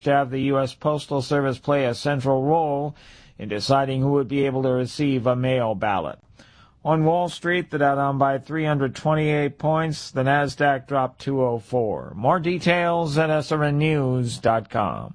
to have the U.S. Postal Service play a central role in deciding who would be able to receive a mail ballot. On Wall Street, the Dow down by 328 points. The Nasdaq dropped 204. More details at srnnews.com.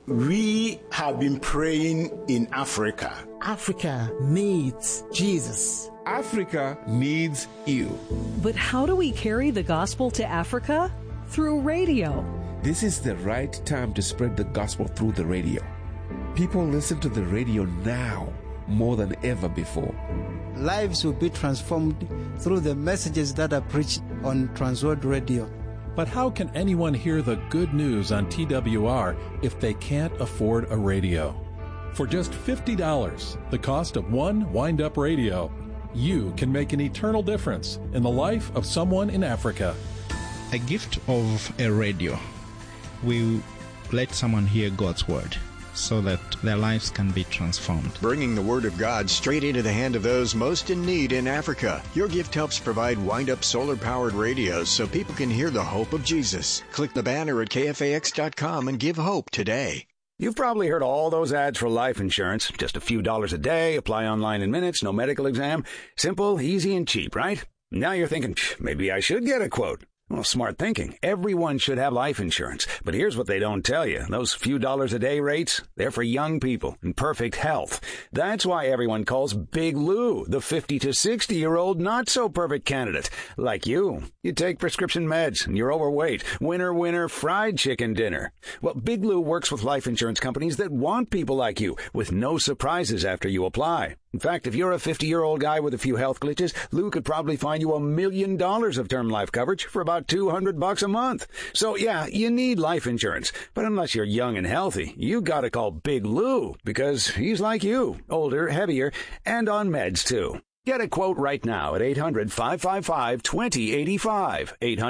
We have been praying in Africa. Africa needs Jesus. Africa needs you. But how do we carry the gospel to Africa? Through radio. This is the right time to spread the gospel through the radio. People listen to the radio now more than ever before. Lives will be transformed through the messages that are preached on Transworld Radio. But how can anyone hear the good news on TWR if they can't afford a radio? For just $50, the cost of one wind-up radio, you can make an eternal difference in the life of someone in Africa. A gift of a radio will let someone hear God's word, so that their lives can be transformed. Bringing the Word of God straight into the hand of those most in need in Africa. Your gift helps provide wind-up solar-powered radios so people can hear the hope of Jesus. Click the banner at KFAX.com and give hope today. You've probably heard all those ads for life insurance. Just a few dollars a day, apply online in minutes, no medical exam. Simple, easy, and cheap, right? Now you're thinking, maybe I should get a quote. Well, smart thinking. Everyone should have life insurance. But here's what they don't tell you. Those few dollars a day rates, they're for young people in perfect health. That's why everyone calls Big Lou the 50 to 60-year-old not-so-perfect candidate. Like you. You take prescription meds and you're overweight. Winner, fried chicken dinner. Well, Big Lou works with life insurance companies that want people like you with no surprises after you apply. In fact, if you're a 50-year-old guy with a few health glitches, Lou could probably find you $1 million of term life coverage for about $200 a month. So, yeah, you need life insurance. But unless you're young and healthy, you gotta call Big Lou, because he's like you, older, heavier, and on meds, too. Get a quote right now at 800-555-2085,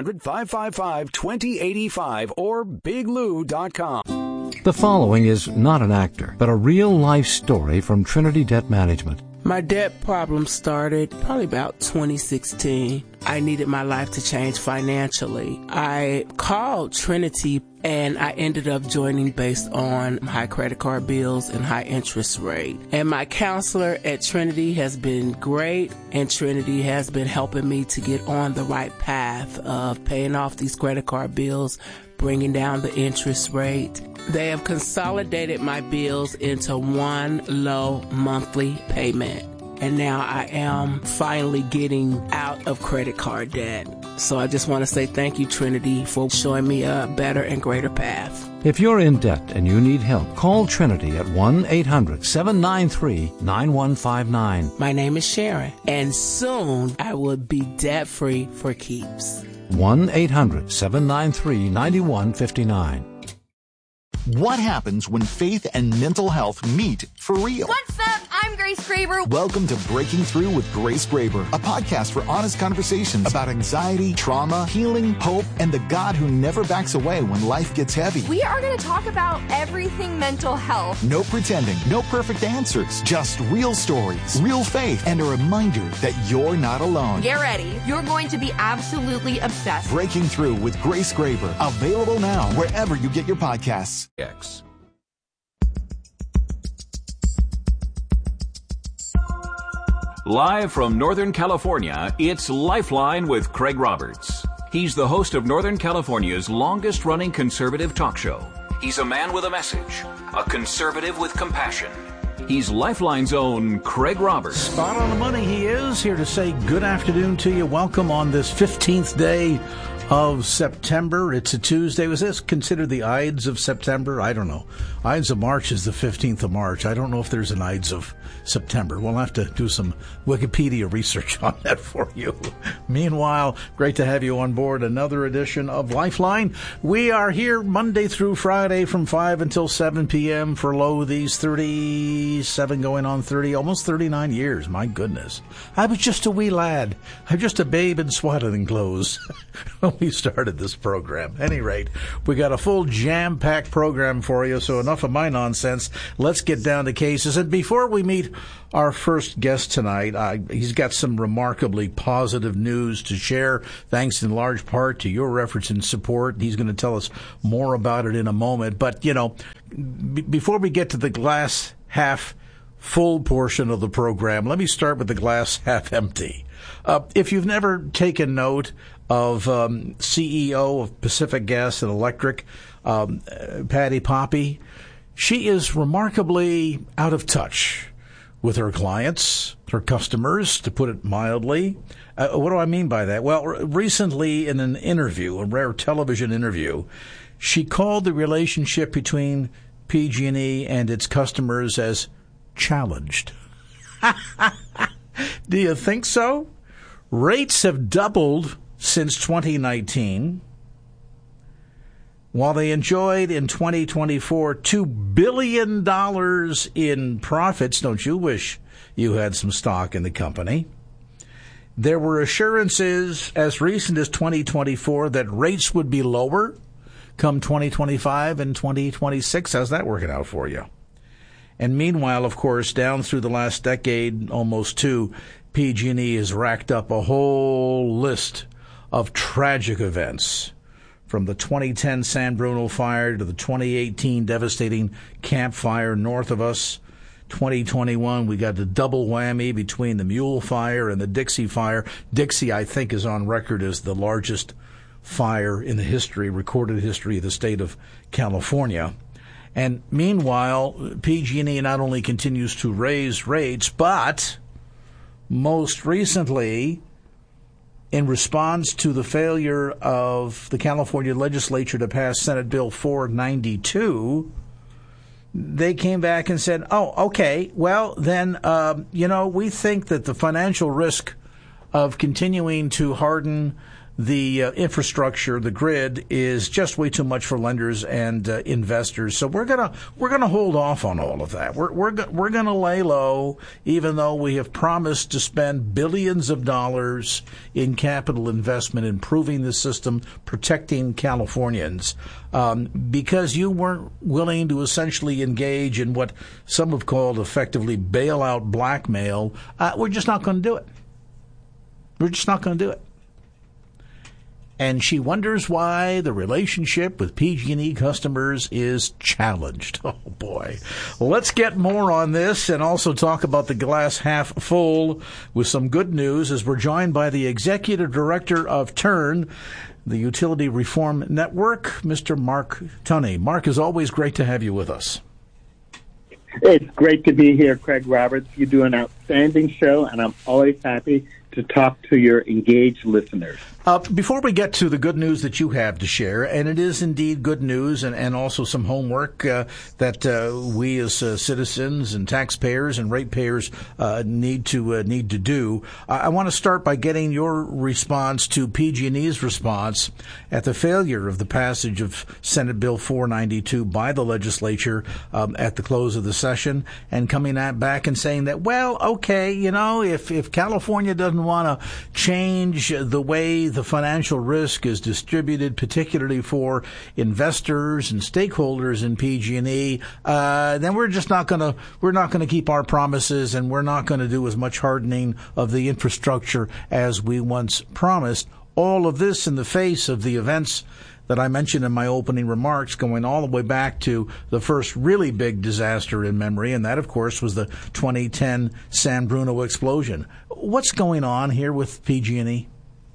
800-555-2085, or biglou.com. The following is not an actor, but a real-life story from Trinity Debt Management. My debt problem started probably about 2016. I needed my life to change financially. I called Trinity and I ended up joining based on high credit card bills and high interest rate. And my counselor at Trinity has been great, and Trinity has been helping me to get on the right path of paying off these credit card bills, bringing down the interest rate. They have consolidated my bills into one low monthly payment. And now I am finally getting out of credit card debt. So I just want to say thank you, Trinity, for showing me a better and greater path. If you're in debt and you need help, call Trinity at 1-800-793-9159. My name is Sharon, and soon I will be debt-free for keeps. 1-800-793-9159. What happens when faith and mental health meet for real? What's up? I'm Grace Graber. Welcome to Breaking Through with Grace Graber, a podcast for honest conversations about anxiety, trauma, healing, hope, and the God who never backs away when life gets heavy. We are going to talk about everything mental health. No pretending, no perfect answers, just real stories, real faith, and a reminder that you're not alone. Get ready. You're going to be absolutely obsessed. Breaking Through with Grace Graber, available now wherever you get your podcasts. X. Live from Northern California, it's Lifeline with Craig Roberts. He's the host of Northern California's longest-running conservative talk show. He's a man with a message, a conservative with compassion. He's Lifeline's own Craig Roberts. Spot on the money he is, here to say good afternoon to you. Welcome on this 15th day of September. It's a Tuesday. Was this considered the Ides of September? I don't know. Ides of March is the 15th of March. I don't know if there's an Ides of September. We'll have to do some Wikipedia research on that for you. Meanwhile, great to have you on board another edition of Lifeline. We are here Monday through Friday from 5 until 7 p.m. for these 37 going on 30, almost 39 years. My goodness. I was just a wee lad. I'm just a babe in swaddling clothes we started this program. At any rate, we got a full jam-packed program for you, so enough of my nonsense. Let's get down to cases. And before we meet our first guest tonight, he's got some remarkably positive news to share, thanks in large part to your efforts and support. He's going to tell us more about it in a moment. But, before we get to the glass half full portion of the program, let me start with the glass half empty. If you've never taken note of CEO of Pacific Gas and Electric, Patti Poppe, she is remarkably out of touch with her clients, her customers, to put it mildly. What do I mean by that? Well, recently in an interview, a rare television interview, she called the relationship between PG&E and its customers as challenged. Do you think so? Rates have doubled since 2019, while they enjoyed in 2024 $2 billion in profits. Don't you wish you had some stock in the company? There were assurances as recent as 2024 that rates would be lower come 2025 and 2026. How's that working out for you? And meanwhile, of course, down through the last decade, almost two, PG&E has racked up a whole list of tragic events, from the 2010 San Bruno fire to the 2018 devastating Camp Fire north of us. 2021, we got the double whammy between the Mule Fire and the Dixie Fire. Dixie, I think, is on record as the largest fire in the recorded history of the state of California. And meanwhile, PG&E not only continues to raise rates, but most recently, in response to the failure of the California legislature to pass Senate Bill 492, they came back and said, oh, okay, well, then, we think that the financial risk of continuing to harden the infrastructure, the grid, is just way too much for lenders and investors. So we're gonna hold off on all of that. We're gonna lay low, even though we have promised to spend billions of dollars in capital investment, improving the system, protecting Californians, because you weren't willing to essentially engage in what some have called effectively bailout blackmail. We're just not going to do it. We're just not going to do it. And she wonders why the relationship with PG&E customers is challenged. Oh, boy. Well, let's get more on this and also talk about the glass half full with some good news, as we're joined by the Executive Director of TURN, the Utility Reform Network, Mr. Mark Tunney. Mark, it's always great to have you with us. It's great to be here, Craig Roberts. You do an outstanding show, and I'm always happy to talk to your engaged listeners. Before we get to the good news that you have to share, and it is indeed good news and also some homework that we as citizens and taxpayers and ratepayers need to do, I want to start by getting your response to PG&E's response at the failure of the passage of Senate Bill 492 by the legislature at the close of the session, and coming back and saying that, well, okay, if California doesn't want to change the way the financial risk is distributed, particularly for investors and stakeholders in PG&E, then we're not going to keep our promises, and we're not going to do as much hardening of the infrastructure as we once promised. All of this in the face of the events that I mentioned in my opening remarks, going all the way back to the first really big disaster in memory, and that, of course, was the 2010 San Bruno explosion. What's going on here with PG&E?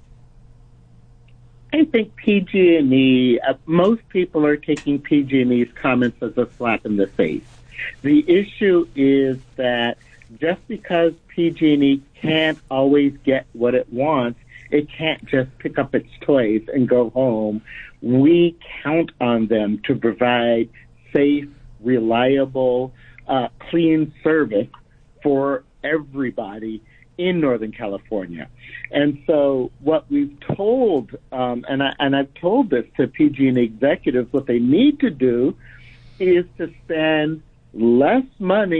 I think PG&E, most people are taking PG&E's comments as a slap in the face. The issue is that just because PG&E can't always get what it wants, it can't just pick up its toys and go home. We count on them to provide safe, reliable, clean service for everybody in Northern California. And so what we've told, and I've told this to PG&E executives, what they need to do is to spend less money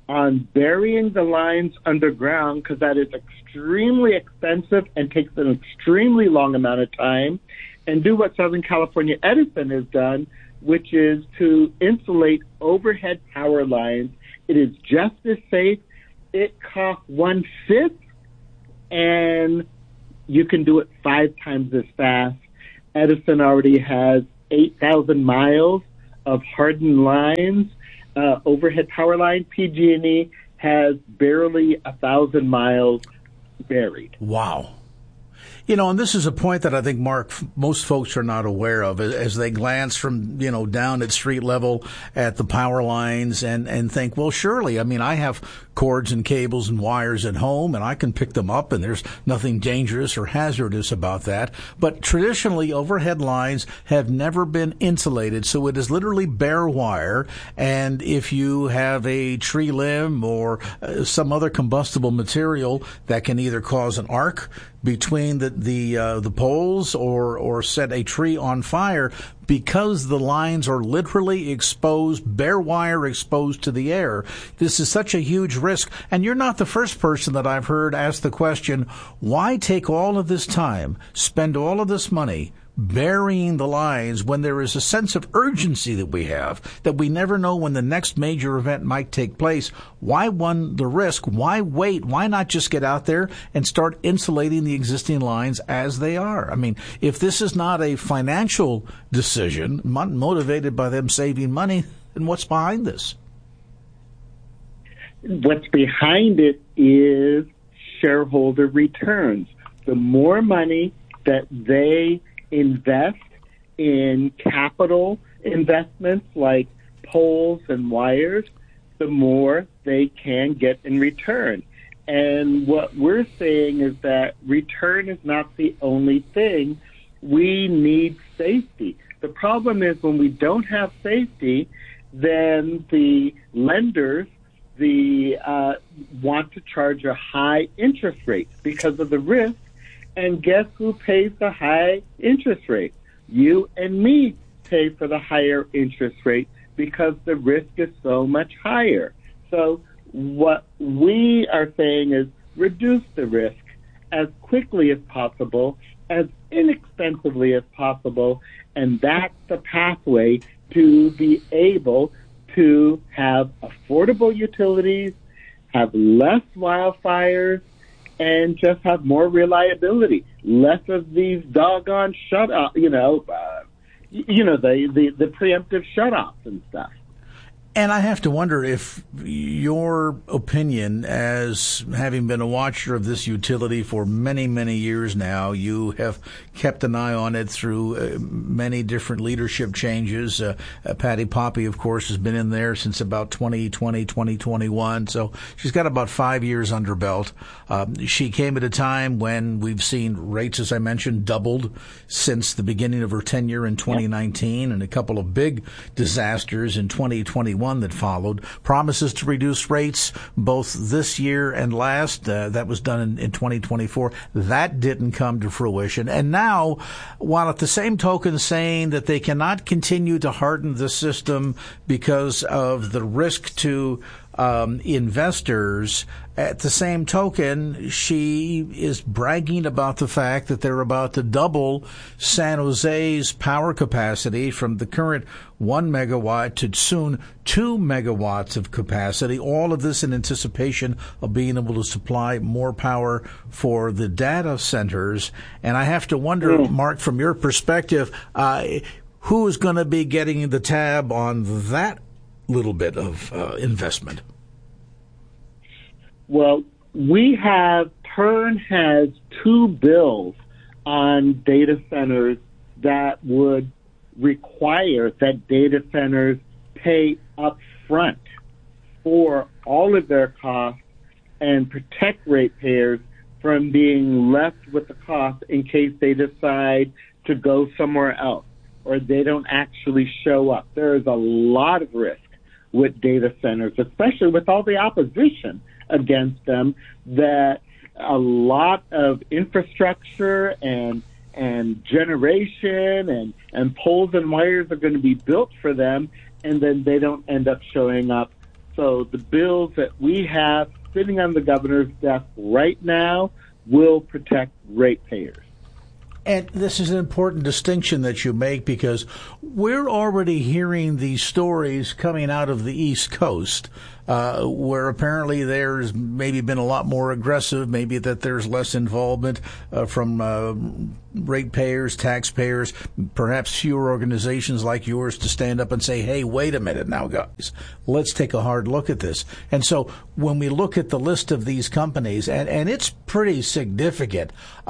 on burying the lines underground, because that is extremely expensive and takes an extremely long amount of time, and do what Southern California Edison has done, which is to insulate overhead power lines. It is just as safe. It costs 1/5, and you can do it 5 times as fast. Edison already has 8,000 miles of hardened lines, overhead power line. PG&E has barely 1,000 miles buried. Wow. You know, and this is a point that I think, Mark, most folks are not aware of as they glance from, down at street level at the power lines and think, well, surely, I mean, I have cords and cables and wires at home and I can pick them up and there's nothing dangerous or hazardous about that. But traditionally, overhead lines have never been insulated, so it is literally bare wire. And if you have a tree limb or some other combustible material that can either cause an arc between the poles or set a tree on fire, because the lines are literally exposed, bare wire exposed to the air. This is such a huge risk. And you're not the first person that I've heard ask the question, why take all of this time, spend all of this money burying the lines when there is a sense of urgency that we have, that we never know when the next major event might take place? Why run the risk? Why wait? Why not just get out there and start insulating the existing lines as they are? I mean, if this is not a financial decision motivated by them saving money, then what's behind this? What's behind it is shareholder returns. The more money that they invest in capital investments like poles and wires, the more they can get in return. And what we're saying is that return is not the only thing. We need safety. The problem is when we don't have safety, then the lenders want to charge a high interest rate because of the risk. And guess who pays the high interest rate? You and me pay for the higher interest rate because the risk is so much higher. So what we are saying is reduce the risk as quickly as possible, as inexpensively as possible, and that's the pathway to be able to have affordable utilities, have less wildfires, and just have more reliability, less of these doggone shut-off, the preemptive shut-offs and stuff. And I have to wonder if your opinion, as having been a watcher of this utility for many, many years now, you have kept an eye on it through many different leadership changes. Patty Poppe, of course, has been in there since about 2020, 2021. So she's got about 5 years under belt. She came at a time when we've seen rates, as I mentioned, doubled since the beginning of her tenure in 2019, and a couple of big disasters in 2021 that followed. Promises to reduce rates both this year and last. That was done in 2024. That didn't come to fruition. And now, while at the same token saying that they cannot continue to harden the system because of the risk to investors, at the same token, she is bragging about the fact that they're about to double San Jose's power capacity from the current 1 megawatt to soon 2 megawatts of capacity. All of this in anticipation of being able to supply more power for the data centers. And I have to wonder, Mark, from your perspective, who is going to be getting the tab on that little bit of investment? Well, TURN has 2 bills on data centers that would require that data centers pay up front for all of their costs and protect ratepayers from being left with the cost in case they decide to go somewhere else or they don't actually show up. There is a lot of risk with data centers, especially with all the opposition against them, that a lot of infrastructure and generation and poles and wires are going to be built for them, and then they don't end up showing up So the bills that we have sitting on the governor's desk right now will protect ratepayers. And this is an important distinction that you make, because we're already hearing these stories coming out of the East Coast, where apparently there's maybe been a lot more aggressive, maybe that there's less involvement from ratepayers, taxpayers, perhaps fewer organizations like yours to stand up and say, hey, wait a minute now, guys, let's take a hard look at this. And so when we look at the list of these companies, and it's pretty significant,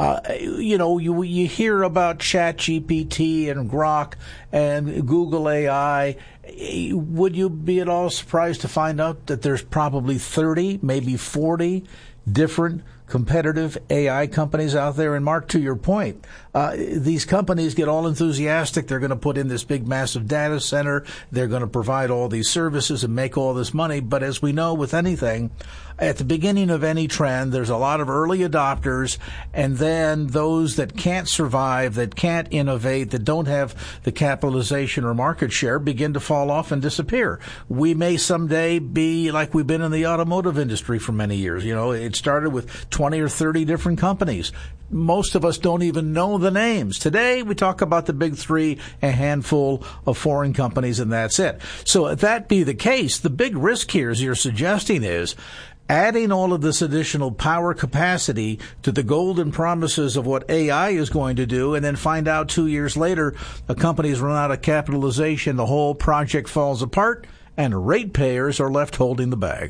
you hear about ChatGPT and Grok and Google AI. Would you be at all surprised to find out that there's probably 30, maybe 40 different competitive AI companies out there? And Mark, to your point, these companies get all enthusiastic. They're going to put in this big, massive data center. They're going to provide all these services and make all this money. But as we know with anything, at the beginning of any trend, there's a lot of early adopters, and then those that can't survive, that can't innovate, that don't have the capitalization or market share begin to fall off and disappear. We may someday be like we've been in the automotive industry for many years. It started with 20 or 30 different companies. Most of us don't even know the names. Today, we talk about the big three, a handful of foreign companies, and that's it. So if that be the case, the big risk here, as you're suggesting, is adding all of this additional power capacity to the golden promises of what AI is going to do, and then find out 2 years later a company's run out of capitalization, the whole project falls apart, and ratepayers are left holding the bag.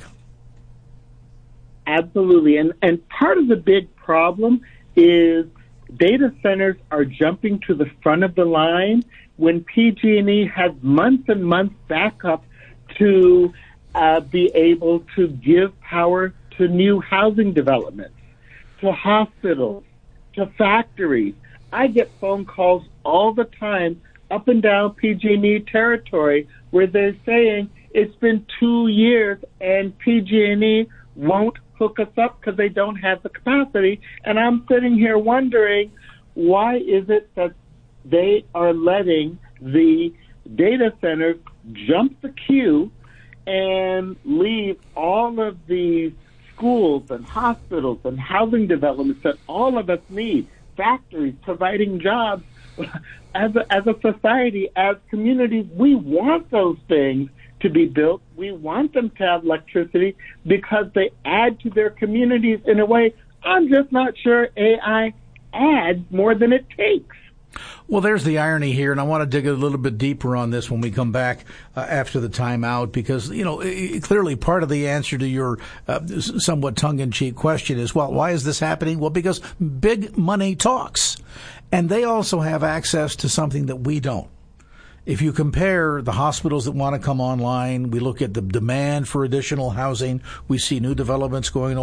Absolutely. And part of the big problem is data centers are jumping to the front of the line when PG&E has months and months backup to be able to give power to new housing developments, to hospitals, to factories. I get phone calls all the time up and down PG&E territory where they're saying it's been 2 years and PG&E won't hook us up because they don't have the capacity. And I'm sitting here wondering, why is it that they are letting the data centers jump the queue and leave all of these schools and hospitals and housing developments that all of us need, factories providing jobs? As a society, as communities, we want those things to be built. We want them to have electricity because they add to their communities in a way I'm just not sure AI adds more than it takes. Well, there's the irony here, and I want to dig a little bit deeper on this when we come back after the timeout, because, clearly part of the answer to your somewhat tongue-in-cheek question is, well, why is this happening? Well, because big money talks, and they also have access to something that we don't. If you compare the hospitals that want to come online, we look at the demand for additional housing. We see new developments going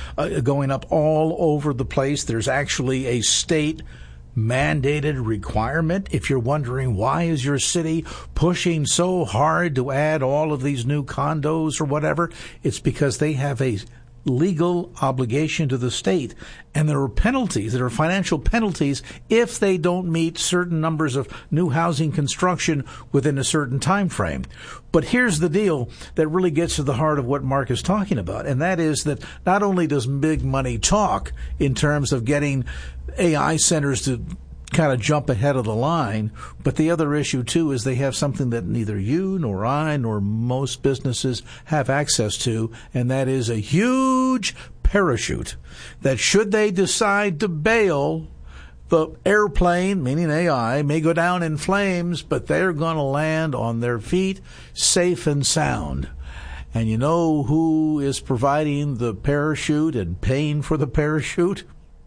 up all over the place. There's actually a state mandated requirement. If you're wondering why is your city pushing so hard to add all of these new condos or whatever, it's because they have a legal obligation to the state, and there are penalties, there are financial penalties if they don't meet certain numbers of new housing construction within a certain time frame. But here's the deal that really gets to the heart of what Mark is talking about, and that is that not only does big money talk in terms of getting AI centers to kind of jump ahead of the line, but the other issue too is they have something that neither you nor I nor most businesses have access to, and that is a huge parachute that, should they decide to bail, the airplane, meaning AI, may go down in flames, but they're going to land on their feet safe and sound. And you know who is providing the parachute and paying for the parachute?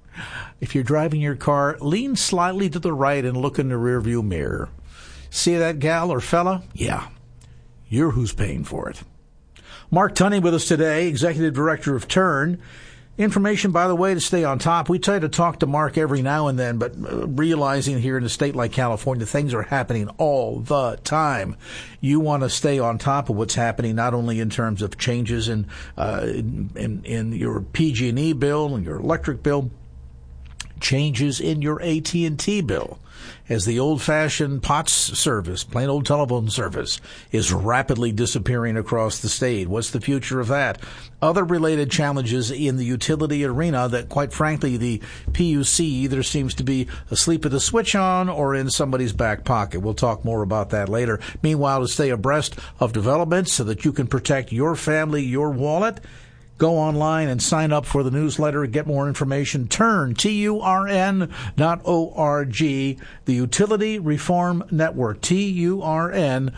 If you're driving your car, lean slightly to the right and look in the rearview mirror. See that gal or fella? Yeah, you're who's paying for it. Mark Tunney with us today, Executive Director of Turn. Information, by the way, to stay on top. We try to talk to Mark every now and then, but realizing here in a state like California, things are happening all the time. You want to stay on top of what's happening, not only in terms of changes in your PG&E bill and your electric bill. changes in your AT&T bill, as the old-fashioned POTS service, plain old telephone service, is rapidly disappearing across the state. What's the future of that? Other related challenges in the utility arena that, quite frankly, the PUC either seems to be asleep at the switch on or in somebody's back pocket. We'll talk more about that later. Meanwhile, to stay abreast of developments so that you can protect your family, your wallet, go online and sign up for the newsletter and get more information. Turn, TURN.org, the Utility Reform Network, TURN.org.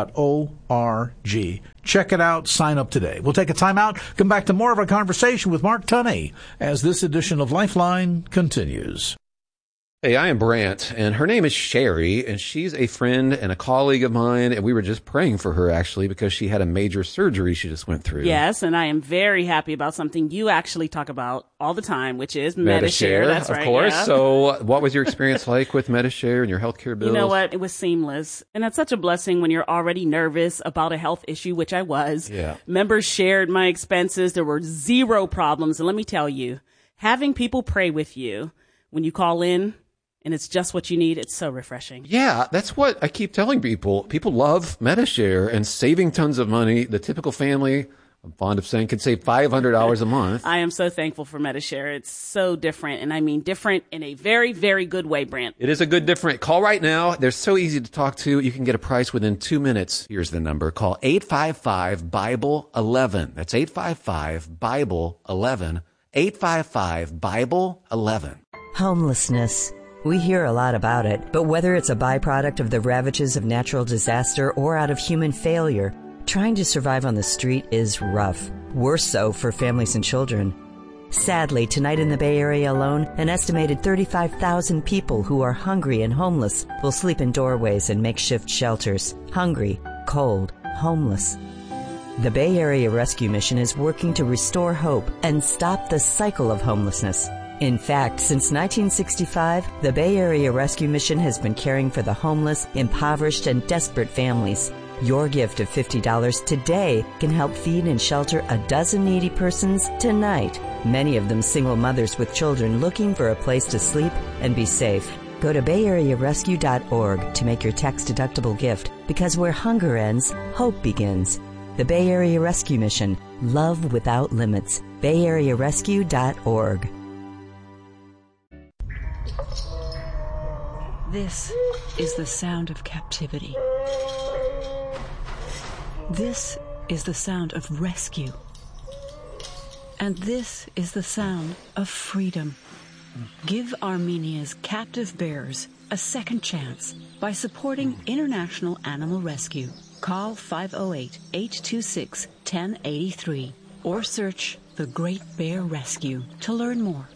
Check it out. Sign up today. We'll take a time out, come back to more of our conversation with Mark Tunney as this edition of Lifeline continues. Hey, I am Brant, and her name is Sherry, and she's a friend and a colleague of mine, and we were just praying for her, actually, because she had a major surgery she just went through. Yes, and I am very happy about something you actually talk about all the time, which is Medi-Share. That's right. Of course. Yeah. So what was your experience like with Medi-Share and your healthcare bills? You know what? It was seamless. And that's such a blessing when you're already nervous about a health issue, which I was. Yeah. Members shared my expenses. There were zero problems. And let me tell you, having people pray with you when you call in, and it's just what you need, it's so refreshing. Yeah, that's what I keep telling people. People love Medi-Share and saving tons of money. The typical family, I'm fond of saying, can save $500 a month. I am so thankful for Medi-Share. It's so different, and I mean different in a very, very good way, Brent. It is a good different. Call right now. They're so easy to talk to. You can get a price within 2 minutes. Here's the number. Call 855-BIBLE-11. That's 855-BIBLE-11. 855-BIBLE-11. Homelessness. We hear a lot about it, but whether it's a byproduct of the ravages of natural disaster or out of human failure, trying to survive on the street is rough. Worse so for families and children. Sadly, tonight in the Bay Area alone, an estimated 35,000 people who are hungry and homeless will sleep in doorways and makeshift shelters. Hungry, cold, homeless. The Bay Area Rescue Mission is working to restore hope and stop the cycle of homelessness. In fact, since 1965, the Bay Area Rescue Mission has been caring for the homeless, impoverished, and desperate families. Your gift of $50 today can help feed and shelter a dozen needy persons tonight, many of them single mothers with children looking for a place to sleep and be safe. Go to BayAreaRescue.org to make your tax-deductible gift, because where hunger ends, hope begins. The Bay Area Rescue Mission. Love without limits. BayAreaRescue.org. This is the sound of captivity. This is the sound of rescue. And this is the sound of freedom. Give Armenia's captive bears a second chance by supporting International Animal Rescue. Call 508-826-1083 or search The Great Bear Rescue to learn more.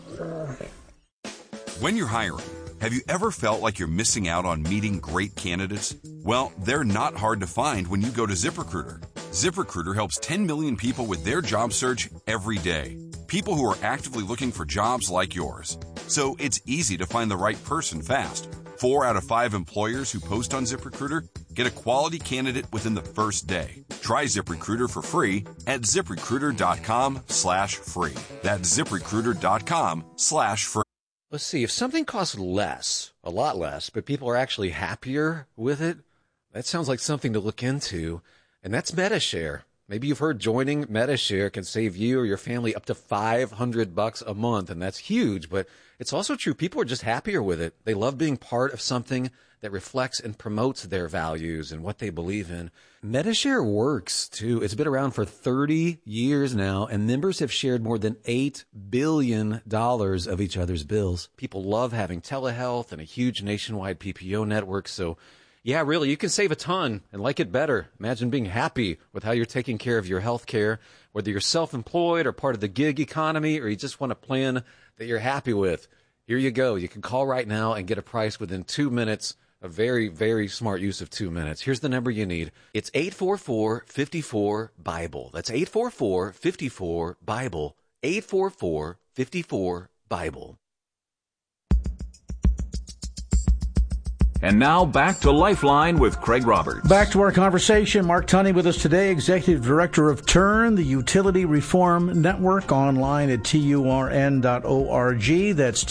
When you're hiring, have you ever felt like you're missing out on meeting great candidates? Well, they're not hard to find when you go to ZipRecruiter. ZipRecruiter helps 10 million people with their job search every day. People who are actively looking for jobs like yours. So it's easy to find the right person fast. 4 out of 5 employers who post on ZipRecruiter get a quality candidate within the first day. Try ZipRecruiter for free at ZipRecruiter.com/free. That's ZipRecruiter.com/free. Let's see, if something costs less, a lot less, but people are actually happier with it, that sounds like something to look into. And that's Medi-Share. Maybe you've heard joining Medi-Share can save you or your family up to $500 a month, and that's huge. But it's also true, people are just happier with it. They love being part of something that reflects and promotes their values and what they believe in. Medi-Share works, too. It's been around for 30 years now, and members have shared more than $8 billion of each other's bills. People love having telehealth and a huge nationwide PPO network, so yeah, really, you can save a ton and like it better. Imagine being happy with how you're taking care of your health care, whether you're self-employed or part of the gig economy, or you just want a plan that you're happy with. Here you go. You can call right now and get a price within 2 minutes. A very, very smart use of 2 minutes. Here's the number you need. It's 844-54-BIBLE. That's 844-54-BIBLE. 844-54-BIBLE. And now back to Lifeline with Craig Roberts. Back to our conversation. Mark Tunney with us today, Executive Director of TURN, the Utility Reform Network, online at turn.org. That's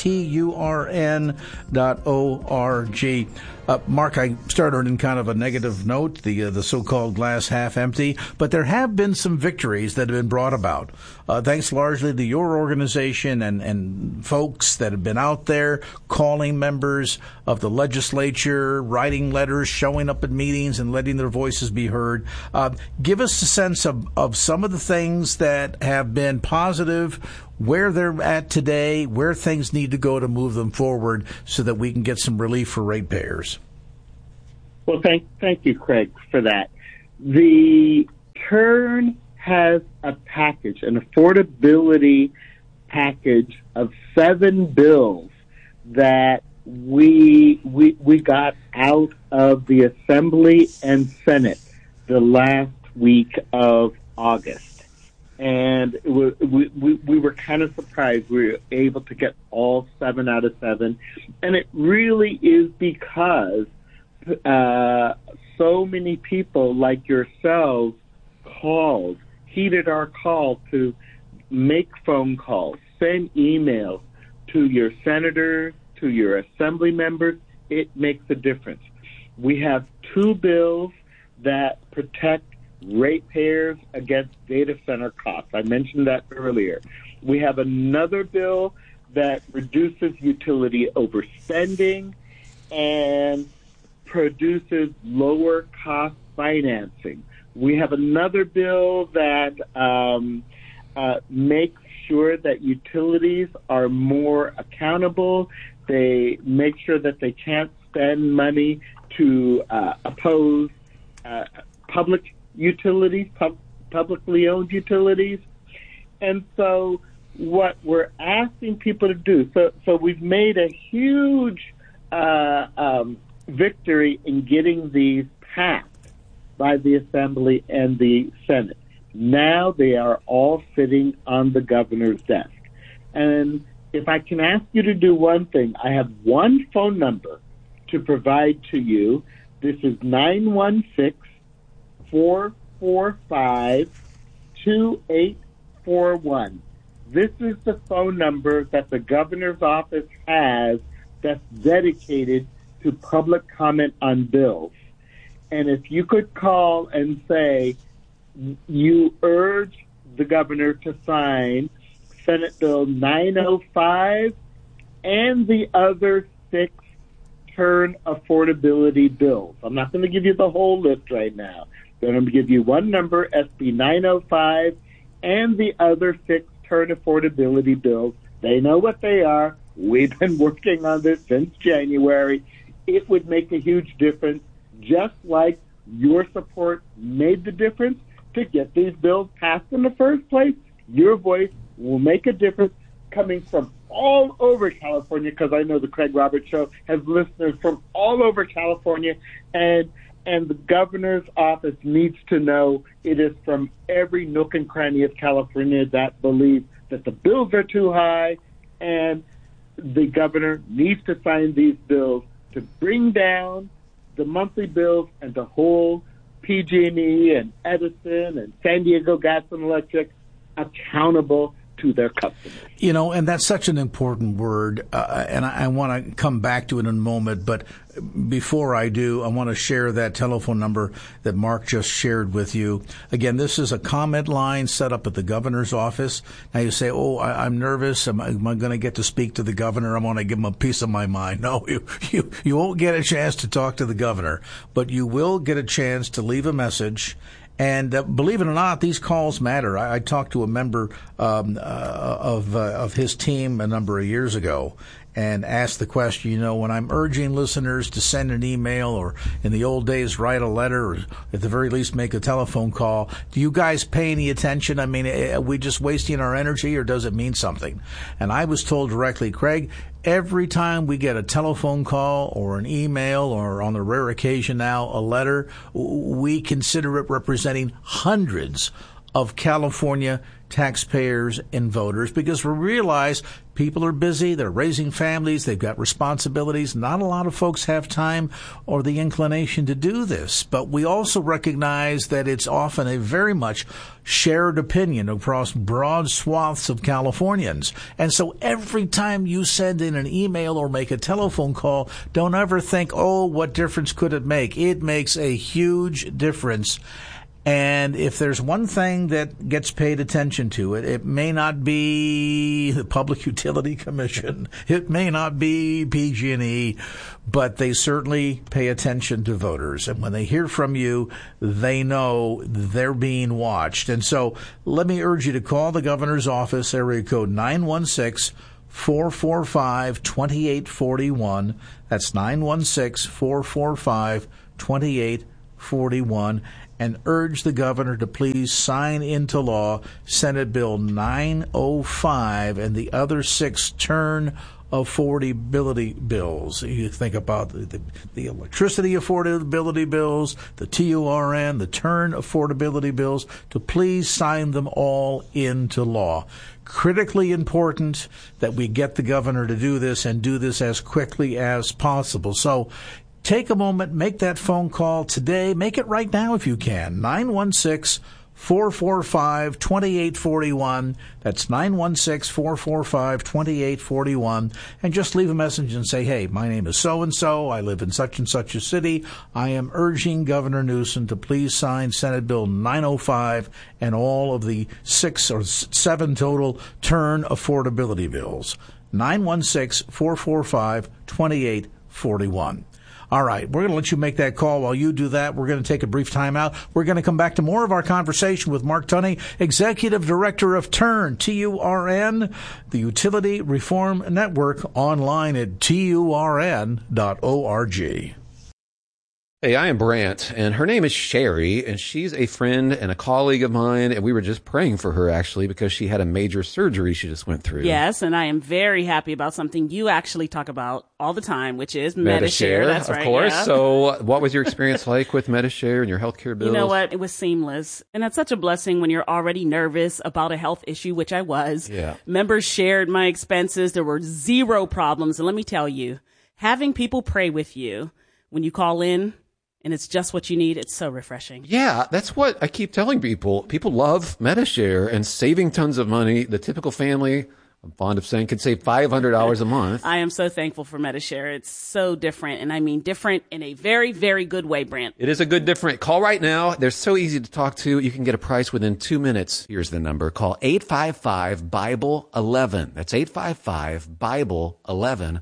turn.org. Mark, I started in kind of a negative note, the so-called glass half empty, but there have been some victories that have been brought about, thanks largely to your organization and folks that have been out there calling members of the legislature, writing letters, showing up at meetings, and letting their voices be heard. Give us a sense of some of the things that have been positive, where they're at today, where things need to go to move them forward so that we can get some relief for ratepayers. Well, thank you, Craig, for that. The TURN has a package, an affordability package of 7 bills that we got out of the Assembly and Senate the last week of August. And we were kind of surprised we were able to get all 7 out of 7. And it really is because so many people like yourselves heeded our call to make phone calls, send emails to your senators, to your assembly members. It makes a difference. We have 2 bills that protect ratepayers against data center costs. I mentioned that earlier. We have another bill that reduces utility overspending and produces lower cost financing. We have another bill that makes sure that utilities are more accountable. They make sure that they can't spend money to oppose public utilities, publicly owned utilities. And so what we're asking people to do, so we've made a huge victory in getting these passed by the Assembly and the Senate. Now they are all sitting on the governor's desk. And if I can ask you to do one thing, I have one phone number to provide to you. This is 916-445-2841. This is the phone number that the governor's office has that's dedicated to public comment on bills. And if you could call and say you urge the governor to sign Senate Bill 905 and the other 6 TURN affordability bills. I'm not going to give you the whole list right now. I'm going to give you one number, SB 905, and the other 6 TURN affordability bills. They know what they are. We've been working on this since January. It would make a huge difference, just like your support made the difference to get these bills passed in the first place. Your voice will make a difference coming from all over California, because I know the Craig Roberts Show has listeners from all over California, and the governor's office needs to know it is from every nook and cranny of California that believes that the bills are too high, and the governor needs to sign these bills to bring down the monthly bills and to hold PG&E and Edison and San Diego Gas and Electric accountable to their customers. You know, and that's such an important word, and I want to come back to it in a moment, but before I do, I want to share that telephone number that Mark just shared with you. Again, this is a comment line set up at the governor's office. Now you say, I'm nervous. Am I going to get to speak to the governor? I want to give him a piece of my mind. No, you won't get a chance to talk to the governor, but you will get a chance to leave a message. And believe it or not, these calls matter. I talked to a member of his team a number of years ago and asked the question, when I'm urging listeners to send an email or in the old days write a letter or at the very least make a telephone call, do you guys pay any attention? I mean, are we just wasting our energy or does it mean something? And I was told directly, Craig, every time we get a telephone call or an email or on the rare occasion now a letter, we consider it representing hundreds of California taxpayers and voters, because we realize people are busy, they're raising families, they've got responsibilities. Not a lot of folks have time or the inclination to do this, but we also recognize that it's often a very much shared opinion across broad swaths of Californians. And so every time you send in an email or make a telephone call, don't ever think, oh, what difference could it make? It makes a huge difference. And if there's one thing that gets paid attention to, it may not be the Public Utility Commission, it may not be PG&E, but they certainly pay attention to voters. And when they hear from you, they know they're being watched. And so let me urge you to call the governor's office, area code 916-445-2841. That's 916-445-2841. And urge the governor to please sign into law Senate Bill 905 and the other 6 turn affordability bills. You think about the electricity affordability bills, the TURN, the turn affordability bills, to please sign them all into law. Critically important that we get the governor to do this and do this as quickly as possible. So take a moment, make that phone call today. Make it right now if you can. 916-445-2841. That's 916-445-2841. And just leave a message and say, hey, my name is so-and-so. I live in such and such a city. I am urging Governor Newsom to please sign Senate Bill 905 and all of the 6 or 7 total turn affordability bills. 916-445-2841. All right, we're going to let you make that call. While you do that, we're going to take a brief time out. We're going to come back to more of our conversation with Mark Tunney, Executive Director of TURN, T-U-R-N, the Utility Reform Network, online at turn.org. Hey, I am Brant, and her name is Sherry, and she's a friend and a colleague of mine, and we were just praying for her, actually, because she had a major surgery she just went through. Yes, and I am very happy about something you actually talk about all the time, which is Medi-Share. That's right, of course. Yeah. So what was your experience like with Medi-Share and your healthcare bills? You know what? It was seamless. And that's such a blessing when you're already nervous about a health issue, which I was. Yeah. Members shared my expenses. There were 0 problems. And let me tell you, having people pray with you when you call in, and it's just what you need, it's so refreshing. Yeah, that's what I keep telling people. People love Medi-Share and saving tons of money. The typical family, I'm fond of saying, can save $500 a month. I am so thankful for Medi-Share. It's so different, and I mean different in a very, very good way, Brent. It is a good different. Call right now. They're so easy to talk to. You can get a price within 2 minutes. Here's the number. Call 855-BIBLE-11. That's 855-BIBLE-11.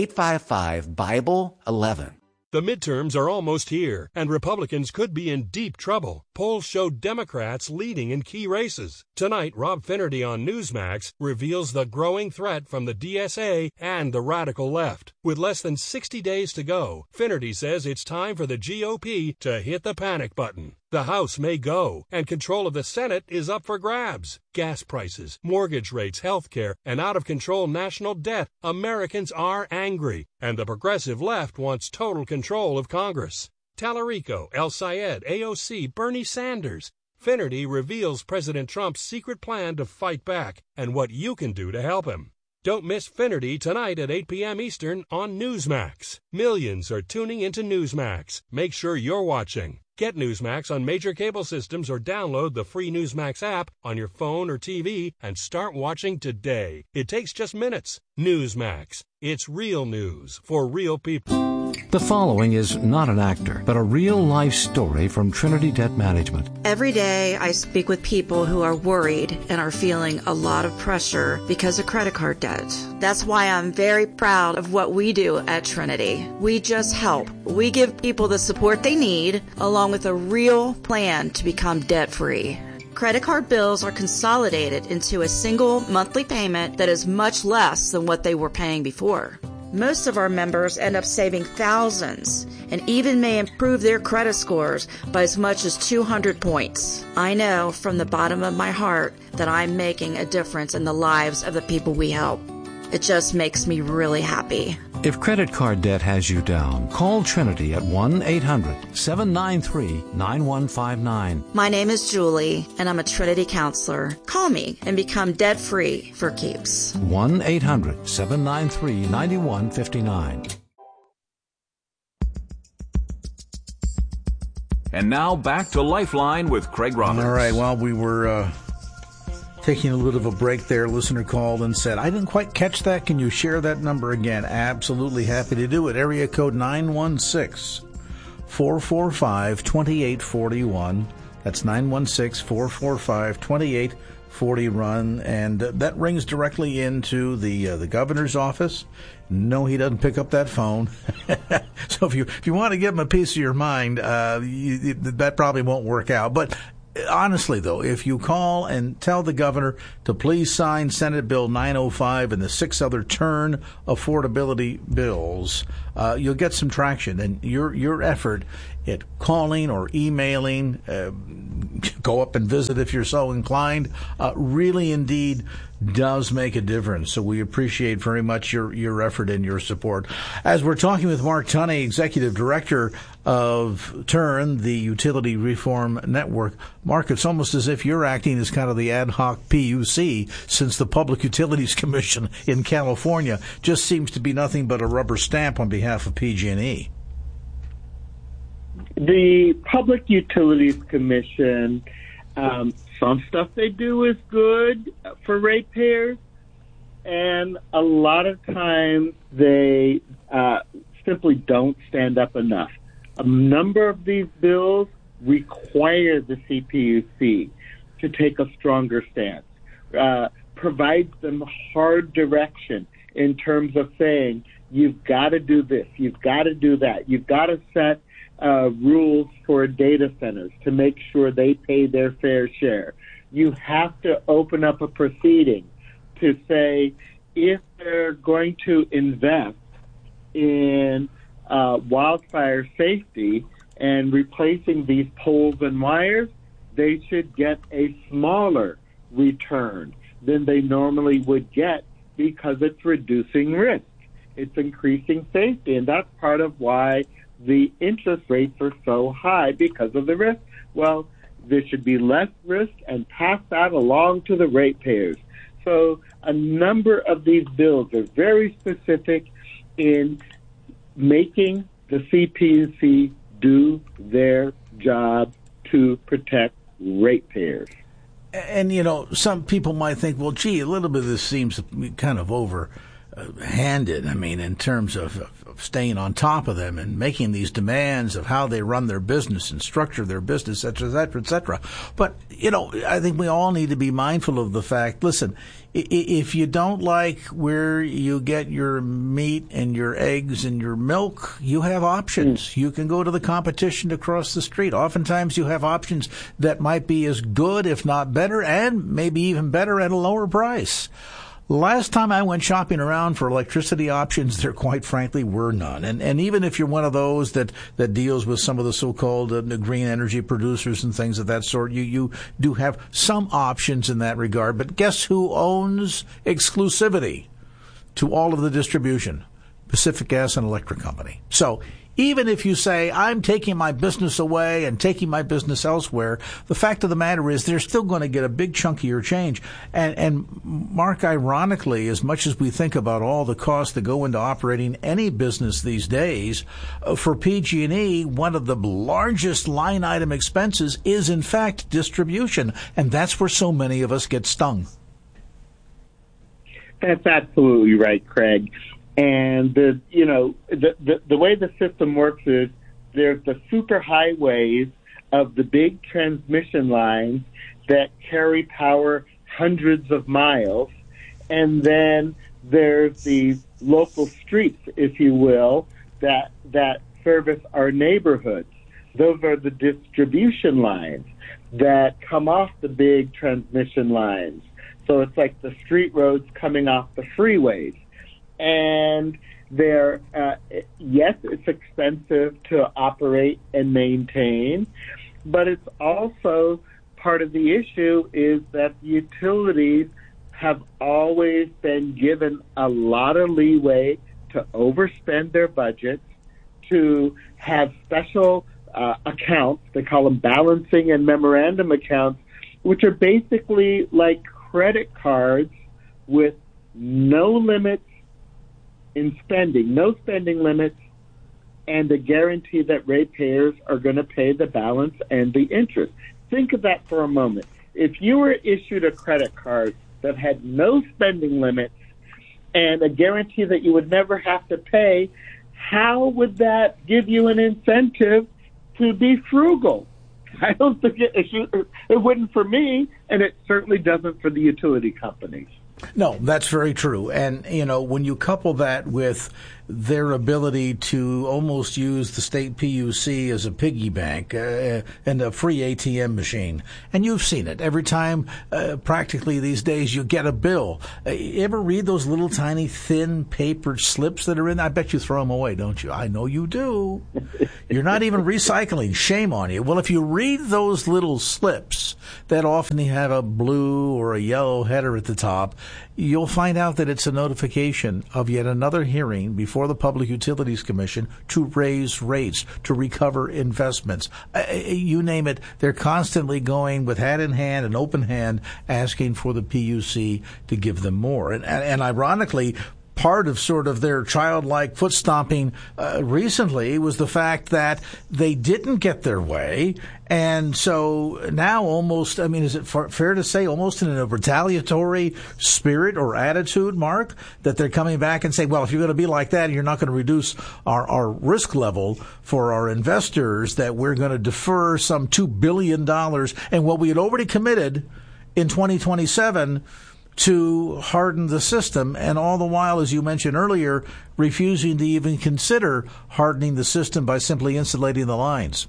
855-BIBLE-11. The midterms are almost here, and Republicans could be in deep trouble. Polls show Democrats leading in key races. Tonight, Rob Finnerty on Newsmax reveals the growing threat from the DSA and the radical left. With less than 60 days to go, Finnerty says it's time for the GOP to hit the panic button. The House may go, and control of the Senate is up for grabs. Gas prices, mortgage rates, health care, and out-of-control national debt. Americans are angry, and the progressive left wants total control of Congress. Tallarico, El Sayed, AOC, Bernie Sanders. Finnerty reveals President Trump's secret plan to fight back and what you can do to help him. Don't miss Finnerty tonight at 8 p.m. Eastern on Newsmax. Millions are tuning into Newsmax. Make sure you're watching. Get Newsmax on major cable systems or download the free Newsmax app on your phone or TV and start watching today. It takes just minutes. Newsmax. It's real news for real people. The following is not an actor, but a real-life story from Trinity Debt Management. Every day I speak with people who are worried and are feeling a lot of pressure because of credit card debt. That's why I'm very proud of what we do at Trinity. We just help. We give people the support they need, along with a real plan to become debt-free. Credit card bills are consolidated into a single monthly payment that is much less than what they were paying before. Most of our members end up saving thousands and even may improve their credit scores by as much as 200 points. I know from the bottom of my heart that I'm making a difference in the lives of the people we help. It just makes me really happy. If credit card debt has you down, call Trinity at 1-800-793-9159. My name is Julie, and I'm a Trinity counselor. Call me and become debt-free for keeps. 1-800-793-9159. And now back to Lifeline with Craig Roberts. All right, while we were taking a little of a break there, a listener called and said, I didn't quite catch that. Can you share that number again? Absolutely happy to do it. Area code 916-445-2841. That's 916-445-2841. And that rings directly into the governor's office. No, he doesn't pick up that phone. So if you want to give him a piece of your mind, that probably won't work out. But honestly, though, if you call and tell the governor to please sign Senate Bill 905 and the 6 other turn affordability bills, you'll get some traction. And your effort at calling or emailing, go up and visit if you're so inclined, really indeed does make a difference. So we appreciate very much your effort and your support. As we're talking with Mark Tunney, Executive Director of TURN, the Utility Reform Network. Mark, it's almost as if you're acting as kind of the ad hoc PUC, since the Public Utilities Commission in California just seems to be nothing but a rubber stamp on behalf of PG&E. The Public Utilities Commission, some stuff they do is good for ratepayers, and a lot of times they simply don't stand up enough. A number of these bills require the CPUC to take a stronger stance, provides them hard direction in terms of saying, you've got to do this, you've got to do that, you've got to set rules for data centers to make sure they pay their fair share. You have to open up a proceeding to say if they're going to invest in wildfire safety and replacing these poles and wires, they should get a smaller return than they normally would get because it's reducing risk. It's increasing safety, and that's part of why the interest rates are so high, because of the risk. Well, there should be less risk and pass that along to the ratepayers. So a number of these bills are very specific in making the CPUC do their job to protect ratepayers. And, some people might think, well, gee, a little bit of this seems kind of overhanded. I mean, in terms of staying on top of them and making these demands of how they run their business and structure their business, et cetera, et cetera. But, I think we all need to be mindful of the fact, listen, if you don't like where you get your meat and your eggs and your milk, you have options. You can go to the competition across the street. Oftentimes you have options that might be as good, if not better, and maybe even better at a lower price. Last time I went shopping around for electricity options, there quite frankly were none. And even if you're one of those that deals with some of the so-called green energy producers and things of that sort, you do have some options in that regard. But guess who owns exclusivity to all of the distribution? Pacific Gas and Electric Company. So even if you say, I'm taking my business away and taking my business elsewhere, the fact of the matter is they're still going to get a big chunk of your change. And Mark, ironically, as much as we think about all the costs that go into operating any business these days, for PG&E, one of the largest line item expenses is, in fact, distribution. And that's where so many of us get stung. That's absolutely right, Craig. And the way the system works is there's the super highways of the big transmission lines that carry power hundreds of miles, and then there's these local streets, if you will, that service our neighborhoods. Those are the distribution lines that come off the big transmission lines. So it's like the street roads coming off the freeways. And they're, yes, it's expensive to operate and maintain, but it's also part of the issue is that utilities have always been given a lot of leeway to overspend their budgets, to have special accounts. They call them balancing and memorandum accounts, which are basically like credit cards with no limits in spending, no spending limits, and a guarantee that ratepayers are going to pay the balance and the interest. Think of that for a moment. If you were issued a credit card that had no spending limits and a guarantee that you would never have to pay, how would that give you an incentive to be frugal? I don't think it wouldn't for me, and it certainly doesn't for the utility companies. No, that's very true. And, when you couple that with their ability to almost use the state PUC as a piggy bank and a free ATM machine, and you've seen it every time practically these days you get a bill. You ever read those little tiny thin paper slips that are in? I bet you throw them away, don't you? I know you do. You're not even recycling. Shame on you. Well, if you read those little slips that often have a blue or a yellow header at the top, you'll find out that it's a notification of yet another hearing before the Public Utilities Commission to raise rates, to recover investments. You name it, they're constantly going with hat in hand and open hand asking for the PUC to give them more. And ironically, part of sort of their childlike foot stomping recently was the fact that they didn't get their way. And so now almost, is it fair to say almost in a retaliatory spirit or attitude, Mark, that they're coming back and saying, well, if you're going to be like that, you're not going to reduce our risk level for our investors, that we're going to defer some $2 billion and what we had already committed in 2027 to harden the system, and all the while, as you mentioned earlier, refusing to even consider hardening the system by simply insulating the lines.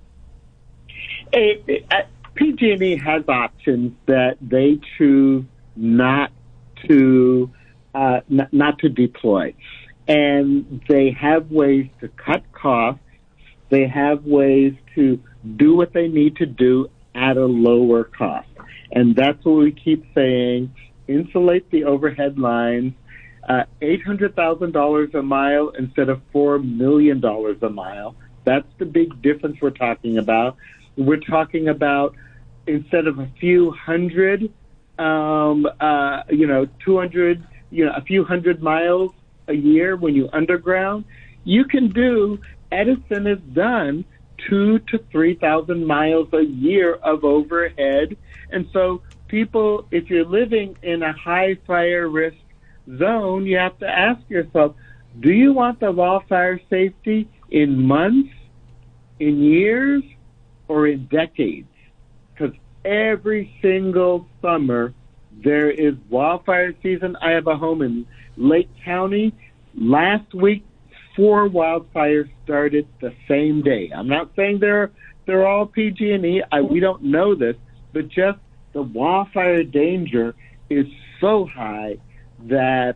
PG&E has options that they choose not to deploy, and they have ways to cut costs. They have ways to do what they need to do at a lower cost, and that's what we keep saying. Insulate the overhead lines, $800,000 a mile instead of $4 million a mile. That's the big difference we're talking about. We're talking about instead of a few hundred, 200, a few hundred miles a year when you underground, you can do, Edison has done 2,000 to 3,000 miles a year of overhead. And so people, if you're living in a high fire risk zone, you have to ask yourself, do you want the wildfire safety in months, in years, or in decades? Because every single summer there is wildfire season. I have a home in Lake County. Last week, 4 wildfires started the same day. I'm not saying they're all PG&E. We don't know this, but just the wildfire danger is so high that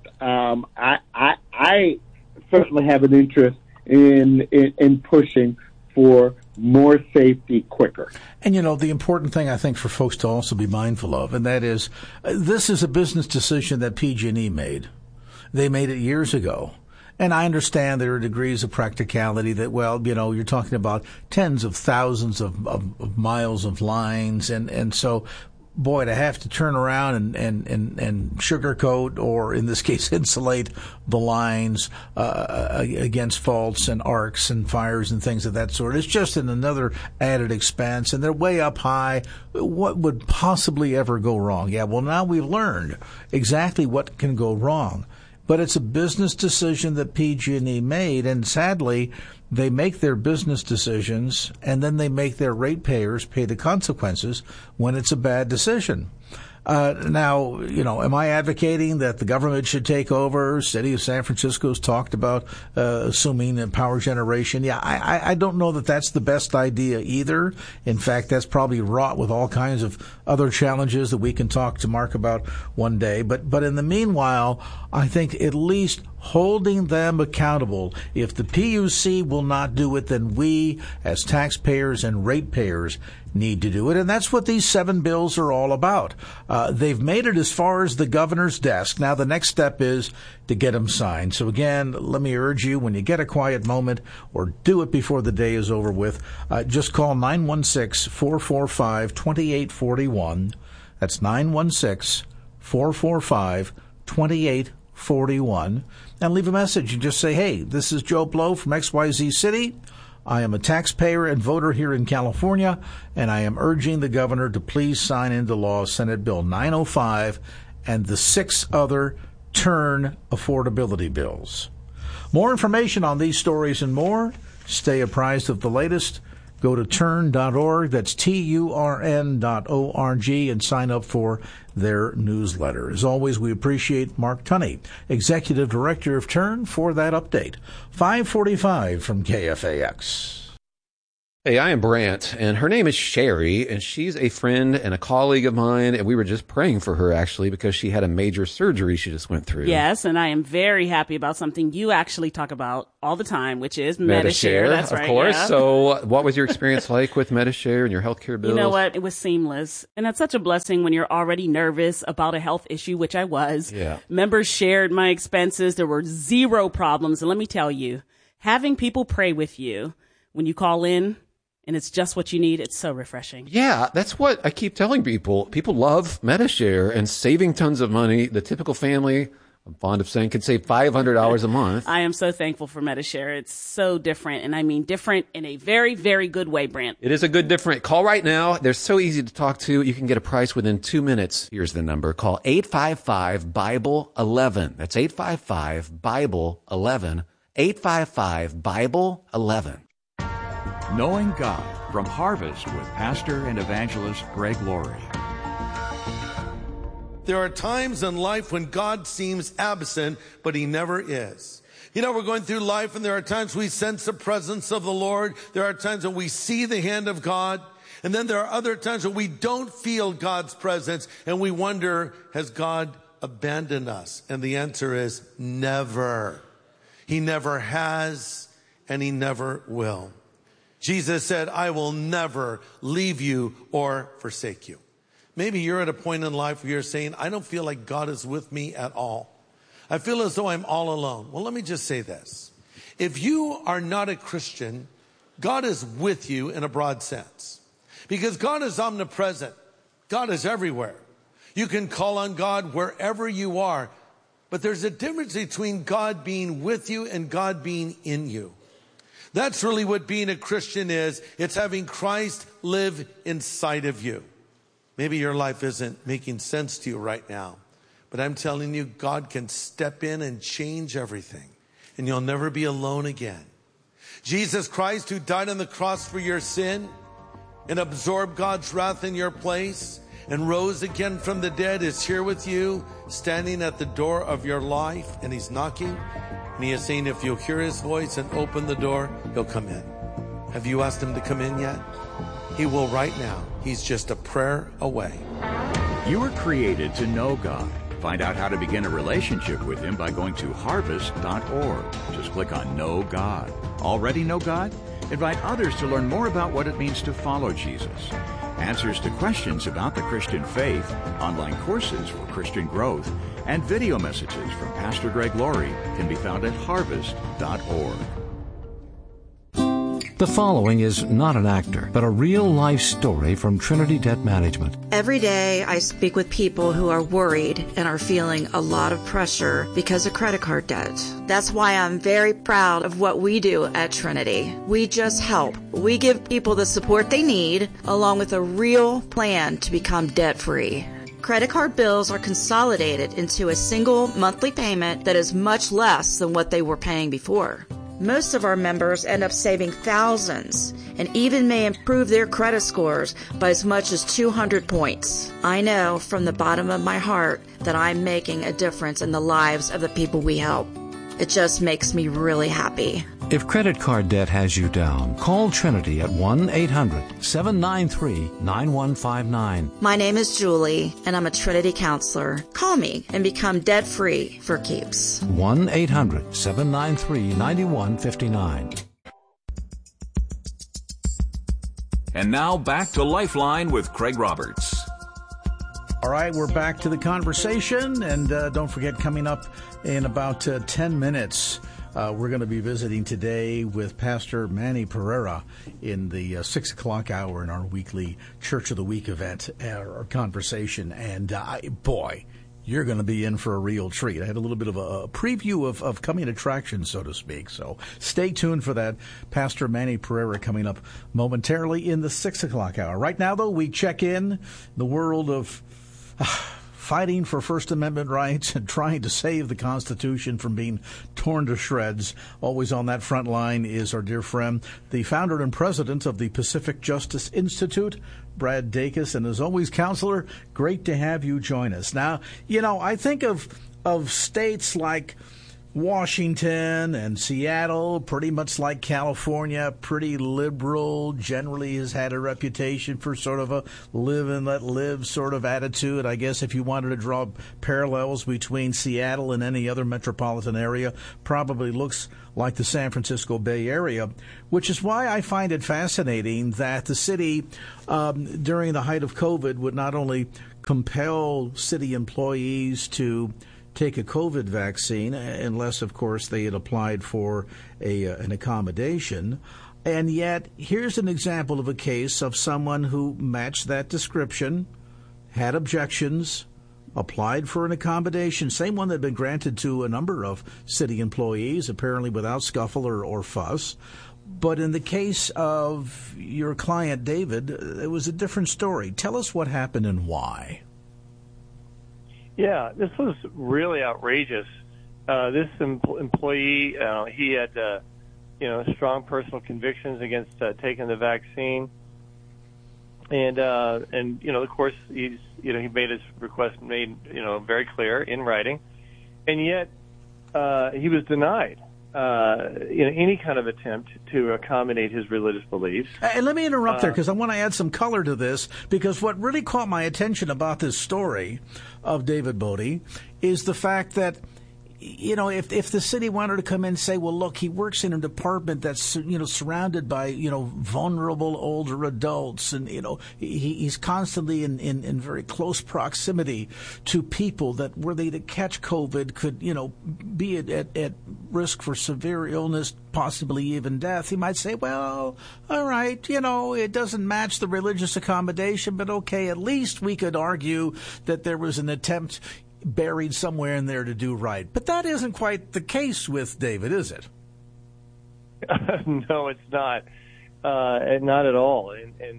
I certainly have an interest in pushing for more safety quicker. And, the important thing I think for folks to also be mindful of, and that is, this is a business decision that PG&E made. They made it years ago. And I understand there are degrees of practicality that, you're talking about tens of thousands of miles of lines. And so, boy, to have to turn around and sugarcoat, or in this case, insulate the lines against faults and arcs and fires and things of that sort, it's just another added expense. And they're way up high. What would possibly ever go wrong? Yeah, well, now we've learned exactly what can go wrong. But it's a business decision that PG&E made, and sadly, they make their business decisions, and then they make their ratepayers pay the consequences when it's a bad decision. Now, am I advocating that the government should take over? City of San Francisco's talked about assuming power generation. Yeah, I don't know that that's the best idea either. In fact, that's probably wrought with all kinds of other challenges that we can talk to Mark about one day. But in the meanwhile, I think at least holding them accountable. If the PUC will not do it, then we, as taxpayers and ratepayers, need to do it, and that's what these 7 bills are all about. They've made it as far as the governor's desk. Now the next step is to get them signed. So again, let me urge you, when you get a quiet moment, or do it before the day is over with, just call 916-445-2841. That's 916-445-2841. And leave a message and just say, hey, this is Joe Blow from XYZ City. I am a taxpayer and voter here in California, and I am urging the governor to please sign into law Senate Bill 905 and the 6 other TURN affordability bills. More information on these stories and more. Stay apprised of the latest. Go to turn.org, that's TURN.org, and sign up for their newsletter. As always, we appreciate Mark Tunney, Executive Director of TURN, for that update. 545 from KFAX. Hey, I am Brant, and her name is Sherry, and she's a friend and a colleague of mine, and we were just praying for her, actually, because she had a major surgery she just went through. Yes, and I am very happy about something you actually talk about all the time, which is Medi-Share. That's right, of course. Yeah. So what was your experience like with Medi-Share and your healthcare bills? You know what? It was seamless. And that's such a blessing when you're already nervous about a health issue, which I was. Yeah. Members shared my expenses. There were 0 problems. And let me tell you, having people pray with you when you call in, and it's just what you need, it's so refreshing. Yeah, that's what I keep telling people. People love Medi-Share and saving tons of money. The typical family, I'm fond of saying, can save $500 a month. I am so thankful for Medi-Share. It's so different, and I mean different in a very, very good way, Brent. It is a good different. Call right now. They're so easy to talk to. You can get a price within 2 minutes. Here's the number. Call 855-BIBLE-11. That's 855-BIBLE-11. 855-BIBLE-11. Knowing God from Harvest with Pastor and Evangelist Greg Laurie. There are times in life when God seems absent, but He never is. You know, we're going through life, and there are times we sense the presence of the Lord. There are times when we see the hand of God. And then there are other times when we don't feel God's presence, and we wonder, has God abandoned us? And the answer is never. He never has, and He never will. Jesus said, I will never leave you or forsake you. Maybe you're at a point in life where you're saying, I don't feel like God is with me at all. I feel as though I'm all alone. Well, let me just say this. If you are not a Christian, God is with you in a broad sense. Because God is omnipresent. God is everywhere. You can call on God wherever you are. But there's a difference between God being with you and God being in you. That's really what being a Christian is. It's having Christ live inside of you. Maybe your life isn't making sense to you right now, but I'm telling you, God can step in and change everything, and you'll never be alone again. Jesus Christ, who died on the cross for your sin and absorbed God's wrath in your place and rose again from the dead, is here with you, standing at the door of your life, and He's knocking. And He is saying, if you'll hear His voice and open the door, He'll come in. Have you asked Him to come in yet? He will right now. He's just a prayer away. You were created to know God. Find out how to begin a relationship with Him by going to harvest.org. Just click on Know God. Already know God? Invite others to learn more about what it means to follow Jesus. Answers to questions about the Christian faith, online courses for Christian growth, and video messages from Pastor Greg Laurie can be found at harvest.org. The following is not an actor, but a real-life story from Trinity Debt Management. Every day I speak with people who are worried and are feeling a lot of pressure because of credit card debt. That's why I'm very proud of what we do at Trinity. We just help. We give people the support they need, along with a real plan to become debt-free. Credit card bills are consolidated into a single monthly payment that is much less than what they were paying before. Most of our members end up saving thousands and even may improve their credit scores by as much as 200 points. I know from the bottom of my heart that I'm making a difference in the lives of the people we help. It just makes me really happy. If credit card debt has you down, call Trinity at 1-800-793-9159. My name is Julie, and I'm a Trinity counselor. Call me and become debt-free for keeps. 1-800-793-9159. And now back to Lifeline with Craig Roberts. All right, we're back to the conversation, and don't forget, coming up in about 10 minutes, we're going to be visiting today with Pastor Manny Pereira in the 6 o'clock hour in our weekly Church of the Week event, our conversation. And boy, you're going to be in for a real treat. I had a little bit of a preview of coming attractions, so to speak. So stay tuned for that. Pastor Manny Pereira coming up momentarily in the 6 o'clock hour. Right now, though, we check in the world of fighting for First Amendment rights and trying to save the Constitution from being torn to shreds. Always on that front line is our dear friend, the founder and president of the Pacific Justice Institute, Brad Dacus. And as always, Counselor, great to have you join us. Now, you know, I think of states like Washington and Seattle, pretty much like California, pretty liberal, generally has had a reputation for sort of a live and let live sort of attitude. I guess if you wanted to draw parallels between Seattle and any other metropolitan area, probably looks like the San Francisco Bay Area, which is why I find it fascinating that the city, during the height of COVID, would not only compel city employees to take a COVID vaccine, unless, of course, they had applied for an accommodation. And yet, here's an example of a case of someone who matched that description, had objections, applied for an accommodation, same one that had been granted to a number of city employees, apparently without scuffle or fuss. But in the case of your client, David, it was a different story. Tell us what happened and why. Yeah, this was really outrageous. This employee, he had, strong personal convictions against taking the vaccine, and of course, he made his request very clear in writing, and yet he was denied any kind of attempt to accommodate his religious beliefs. And let me interrupt there, because I want to add some color to this, because what really caught my attention about this story of David Bodie is the fact that, if the city wanted to come in and say, well, look, he works in a department that's, surrounded by, vulnerable older adults, and, he's constantly in very close proximity to people that, were they to catch COVID, could, be at risk for severe illness, possibly even death. He might say, well, all right, it doesn't match the religious accommodation, but okay, at least we could argue that there was an attempt buried somewhere in there to do right. But that isn't quite the case with David, is it? No, it's not. Not at all.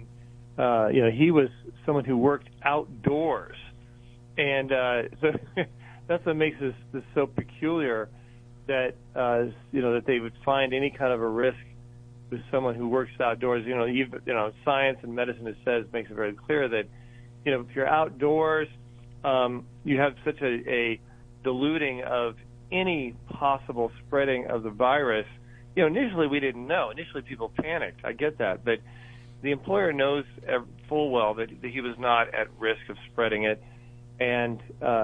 And he was someone who worked outdoors. And so that's what makes this so peculiar, that, that they would find any kind of a risk with someone who works outdoors. Science and medicine makes it very clear that, if you're outdoors, you have such a diluting of any possible spreading of the virus. Initially we didn't know. Initially people panicked. I get that. But the employer knows full well that he was not at risk of spreading it. And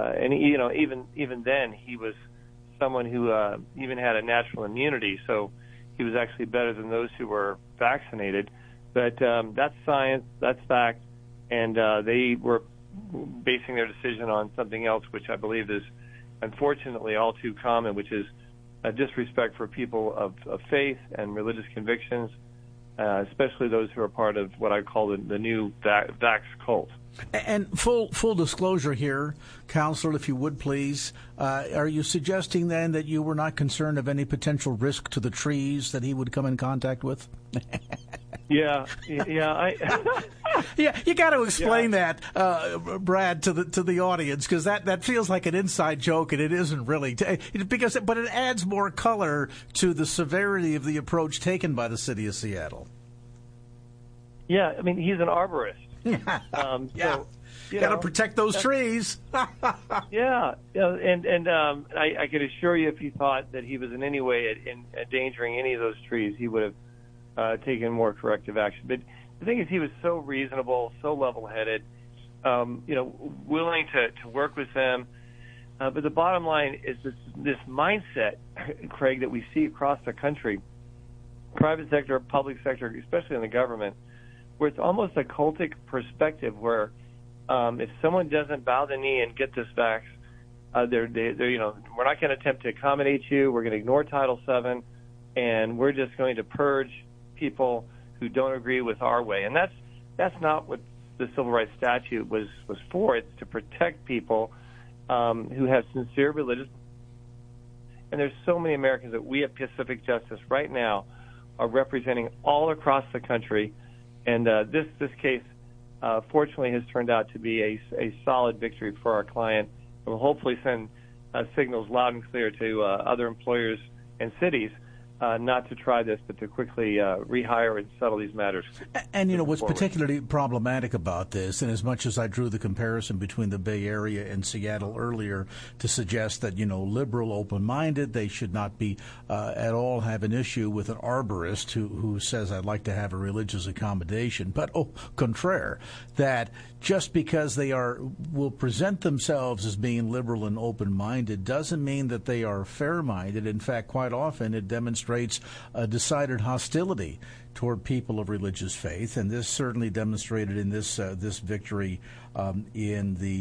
even then he was someone who even had a natural immunity. So he was actually better than those who were vaccinated. But that's science. That's fact. And they were basing their decision on something else, which I believe is unfortunately all too common, which is a disrespect for people of faith and religious convictions, especially those who are part of what I call the new vax cult. And full disclosure here, Counselor, if you would please, are you suggesting then that you were not concerned of any potential risk to the trees that he would come in contact with? Yeah. Yeah, you got to explain that, Brad, to the audience, because that feels like an inside joke, and it isn't really, but it adds more color to the severity of the approach taken by the city of Seattle. Yeah, I mean, he's an arborist. Yeah. Got to protect those trees. Yeah, and I can assure you, if he thought that he was in any way endangering any of those trees, he would have taken more corrective action. But the thing is, he was so reasonable, so level-headed, willing to work with them. But the bottom line is this mindset, Craig, that we see across the country, private sector, public sector, especially in the government, where it's almost a cultic perspective where if someone doesn't bow the knee and get this vax, they're we're not going to attempt to accommodate you. We're going to ignore Title VII, and we're just going to purge people who don't agree with our way. And that's not what the Civil Rights Statute was for. It's to protect people who have sincere religious. And there's so many Americans that we at Pacific Justice right now are representing all across the country. And this case, fortunately, has turned out to be a solid victory for our client. It will hopefully send signals loud and clear to other employers and cities not to try this, but to quickly rehire and settle these matters. And, what's particularly problematic about this, and as much as I drew the comparison between the Bay Area and Seattle earlier to suggest that, liberal, open-minded, they should not be at all have an issue with an arborist who says, I'd like to have a religious accommodation. But, au contraire, that just because they will present themselves as being liberal and open-minded doesn't mean that they are fair-minded. In fact, quite often it demonstrates a decided hostility toward people of religious faith, and this certainly demonstrated in this victory in the